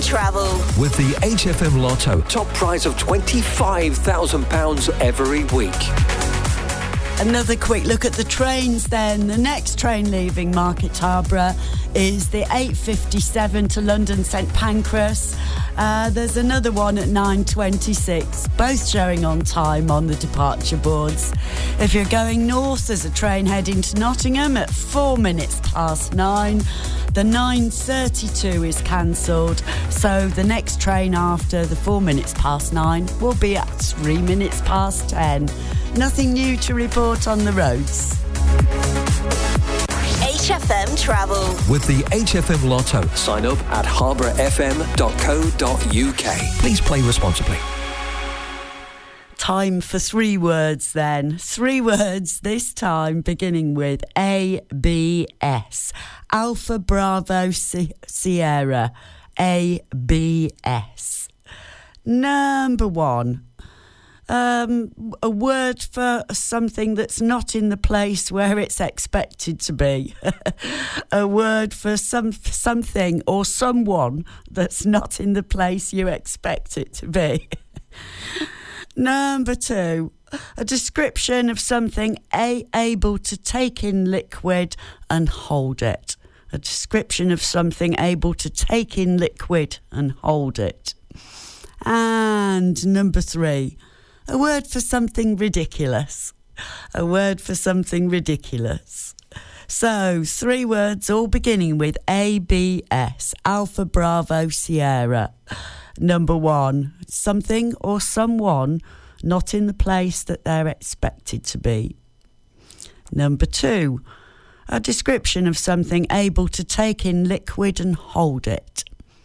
Travel. With the HFM Lotto, top prize of £25,000 every week. Another quick look at the trains then. The next train leaving Market Harborough is the 8:57 to London St Pancras. There's another one at 9:26, both showing on time on the departure boards. If you're going north, there's a train heading to Nottingham at 9:04. The 9:32 is cancelled, so the next train after the 9:04 will be at 10:03. Nothing new to report on the roads. HFM Travel. With the HFM Lotto, sign up at harbourfm.co.uk. Please play responsibly. Time for 3 words then. 3 words this time beginning with ABS. Alpha Bravo Sierra. ABS. Number 1. A word for something that's not in the place where it's expected to be. A word for something or someone that's not in the place you expect it to be. Number 2, a description of something able to take in liquid and hold it. A description of something able to take in liquid and hold it. And number 3, a word for something ridiculous. A word for something ridiculous. So, 3 words all beginning with ABS. Alpha Bravo Sierra. Number 1, something or someone not in the place that they're expected to be. Number 2, a description of something able to take in liquid and hold it.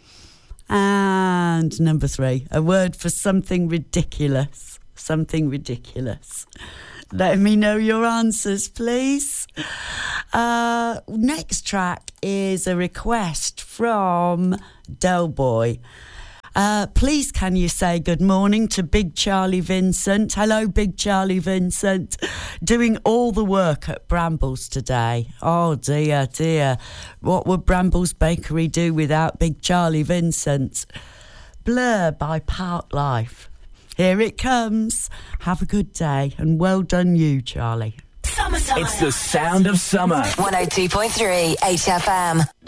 And number 3, a word for something ridiculous. Something ridiculous. Let me know your answers, please. Next track is a request from Del Boy. Please can you say good morning to Big Charlie Vincent. Hello, Big Charlie Vincent. Doing all the work at Brambles today. Oh, dear, dear. What would Brambles Bakery do without Big Charlie Vincent? Blur by Park Life. Here it comes. Have a good day and well done you, Charlie. It's the sound of summer. 102.3 HFM.